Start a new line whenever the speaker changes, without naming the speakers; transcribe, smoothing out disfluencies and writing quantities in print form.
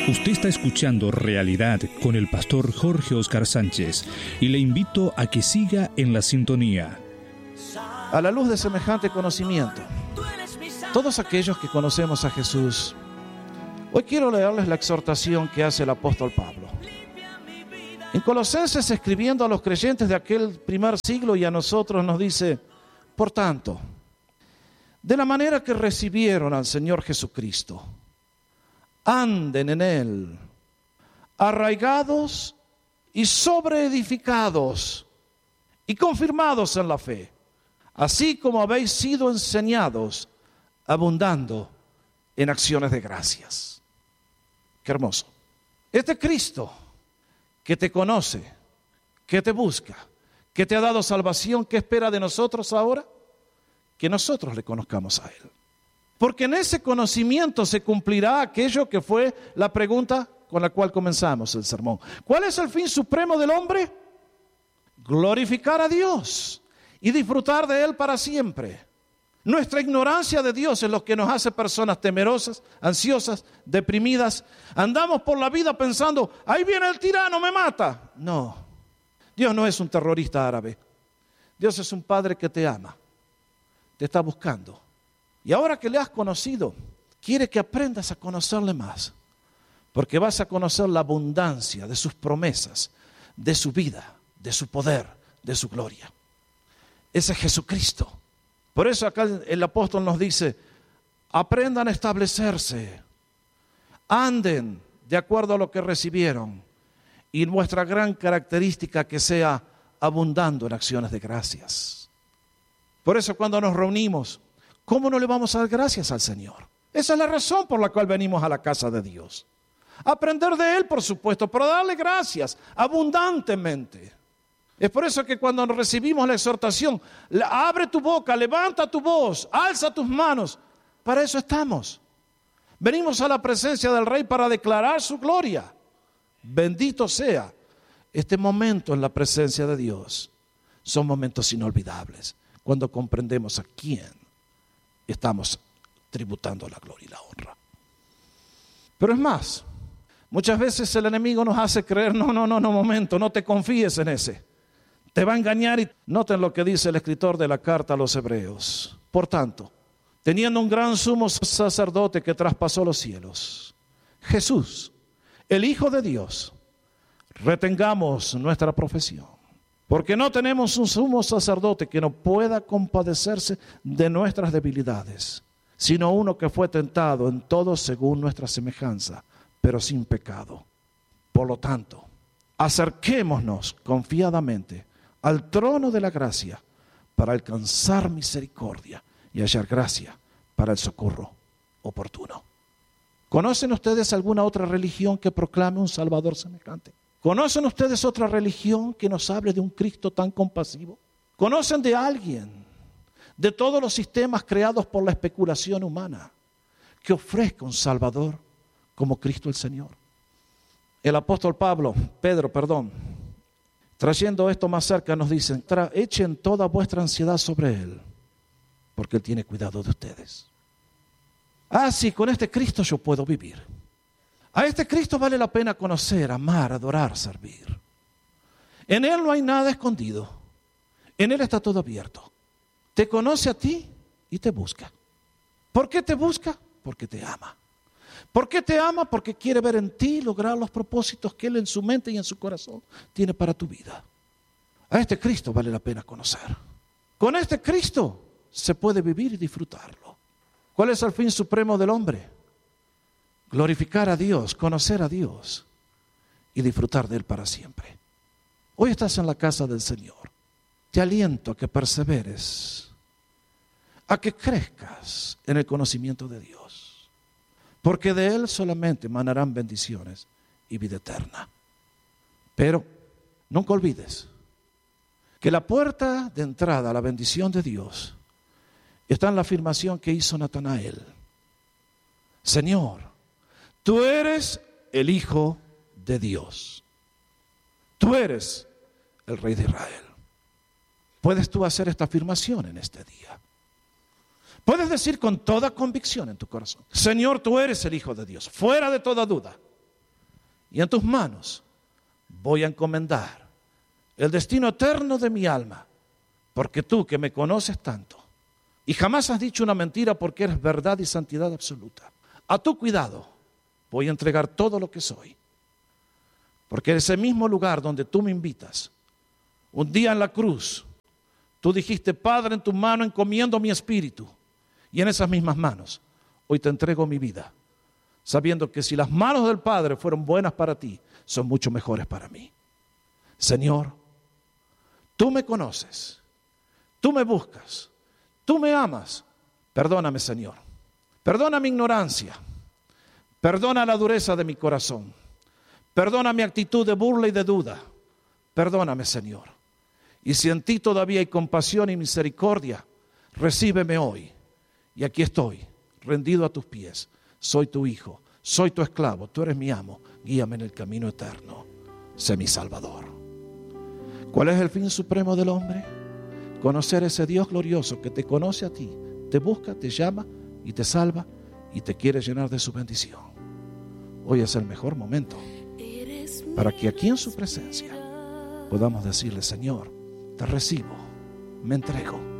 Usted está escuchando Realidad con el pastor Jorge Oscar Sánchez y le invito a que siga en la sintonía.
A la luz de semejante conocimiento, todos aquellos que conocemos a Jesús, hoy quiero leerles la exhortación que hace el apóstol Pablo. En Colosenses, escribiendo a los creyentes de aquel primer siglo y a nosotros, nos dice: por tanto, de la manera que recibieron al Señor Jesucristo, anden en Él, arraigados y sobreedificados y confirmados en la fe, así como habéis sido enseñados, abundando en acciones de gracias. Qué hermoso. Este Cristo que te conoce, que te busca, que te ha dado salvación, ¿qué espera de nosotros ahora? Que nosotros le conozcamos a Él. Porque en ese conocimiento se cumplirá aquello que fue la pregunta con la cual comenzamos el sermón. ¿Cuál es el fin supremo del hombre? Glorificar a Dios y disfrutar de Él para siempre. Nuestra ignorancia de Dios es lo que nos hace personas temerosas, ansiosas, deprimidas. Andamos por la vida pensando: ahí viene el tirano, me mata. No, Dios no es un terrorista árabe. Dios es un Padre que te ama, te está buscando. Y ahora que le has conocido, quiere que aprendas a conocerle más, porque vas a conocer la abundancia de sus promesas, de su vida, de su poder, de su gloria. Ese es Jesucristo. Por eso acá el apóstol nos dice: aprendan a establecerse, anden de acuerdo a lo que recibieron, y nuestra gran característica que sea abundando en acciones de gracias. Por eso cuando nos reunimos, ¿cómo no le vamos a dar gracias al Señor? Esa es la razón por la cual venimos a la casa de Dios. Aprender de Él, por supuesto, pero darle gracias abundantemente. Es por eso que cuando recibimos la exhortación, abre tu boca, levanta tu voz, alza tus manos. Para eso estamos. Venimos a la presencia del Rey para declarar su gloria. Bendito sea este momento en la presencia de Dios. Son momentos inolvidables cuando comprendemos a quién estamos tributando la gloria y la honra. Pero es más, muchas veces el enemigo nos hace creer: no, momento, no te confíes en ese. Te va a engañar. Y noten lo que dice el escritor de la carta a los Hebreos. Por tanto, teniendo un gran sumo sacerdote que traspasó los cielos, Jesús, el Hijo de Dios, retengamos nuestra profesión. Porque no tenemos un sumo sacerdote que no pueda compadecerse de nuestras debilidades, sino uno que fue tentado en todo según nuestra semejanza, pero sin pecado. Por lo tanto, acerquémonos confiadamente al trono de la gracia para alcanzar misericordia y hallar gracia para el socorro oportuno. ¿Conocen ustedes alguna otra religión que proclame un Salvador semejante? ¿Conocen ustedes otra religión que nos hable de un Cristo tan compasivo? ¿Conocen de alguien, de todos los sistemas creados por la especulación humana, que ofrezca un Salvador como Cristo el Señor? El apóstol Pedro, trayendo esto más cerca, nos dice: echen toda vuestra ansiedad sobre Él, porque Él tiene cuidado de ustedes. Sí, con este Cristo yo puedo vivir. A este Cristo vale la pena conocer, amar, adorar, servir. En Él no hay nada escondido. En Él está todo abierto. Te conoce a ti y te busca. ¿Por qué te busca? Porque te ama. ¿Por qué te ama? Porque quiere ver en ti lograr los propósitos que Él en su mente y en su corazón tiene para tu vida. A este Cristo vale la pena conocer. Con este Cristo se puede vivir y disfrutarlo. ¿Cuál es el fin supremo del hombre? Glorificar a Dios, conocer a Dios y disfrutar de Él para siempre. Hoy estás en la casa del Señor. Te aliento a que perseveres, a que crezcas en el conocimiento de Dios, porque de Él solamente manarán bendiciones y vida eterna. Pero nunca olvides que la puerta de entrada a la bendición de Dios está en la afirmación que hizo Natanael: Señor, tú eres el Hijo de Dios. Tú eres el Rey de Israel. Puedes tú hacer esta afirmación en este día. Puedes decir con toda convicción en tu corazón: Señor, tú eres el Hijo de Dios, fuera de toda duda. y en tus manos voy a encomendar el destino eterno de mi alma, porque tú que me conoces tanto y jamás has dicho una mentira porque eres verdad y santidad absoluta, a tu cuidado voy a entregar todo lo que soy, porque en ese mismo lugar donde tú me invitas, un día en la cruz, tú dijiste: Padre, en tu mano encomiendo mi espíritu, y en esas mismas manos hoy te entrego mi vida, sabiendo que si las manos del Padre fueron buenas para ti, son mucho mejores para mí. Señor, tú me conoces, tú me buscas, tú me amas. Perdóname, Señor. Perdona mi ignorancia. Perdona la dureza de mi corazón. Perdona mi actitud de burla y de duda. Perdóname, Señor. Y si en ti todavía hay compasión y misericordia, recíbeme hoy. Y aquí estoy, rendido a tus pies. Soy tu hijo, soy tu esclavo, tú eres mi amo. Guíame en el camino eterno. Sé mi Salvador. ¿Cuál es el fin supremo del hombre? Conocer ese Dios glorioso que te conoce a ti, te busca, te llama y te salva y te quiere llenar de su bendición. Hoy es el mejor momento para que aquí en su presencia podamos decirle: Señor, te recibo, me entrego.